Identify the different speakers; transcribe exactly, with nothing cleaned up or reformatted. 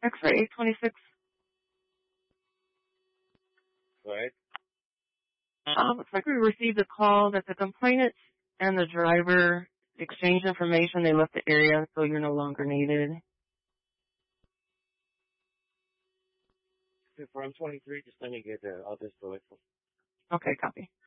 Speaker 1: X-ray eight twenty-six.
Speaker 2: Right.
Speaker 1: Um, looks like we received a call that the complainant and the driver exchanged information. They left the area, so you're no longer needed.
Speaker 2: For I'm twenty-three, just let me get the, I'll just do it.
Speaker 1: Okay, copy.